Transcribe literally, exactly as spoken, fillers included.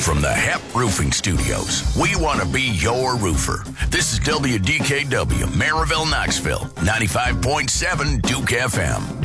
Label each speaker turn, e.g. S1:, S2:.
S1: from the Hep Roofing Studios. We want to be your roofer. This is W D K W, Maryville, Knoxville, ninety-five point seven Duke F M.